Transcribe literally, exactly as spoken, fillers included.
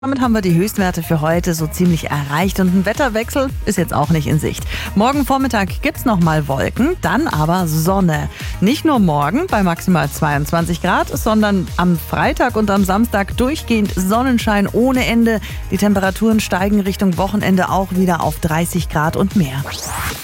Damit haben wir die Höchstwerte für heute so ziemlich erreicht und ein Wetterwechsel ist jetzt auch nicht in Sicht. Morgen Vormittag gibt's noch mal Wolken, dann aber Sonne. Nicht nur morgen bei maximal zweiundzwanzig Grad, sondern am Freitag und am Samstag durchgehend Sonnenschein ohne Ende. Die Temperaturen steigen Richtung Wochenende auch wieder auf dreißig Grad und mehr.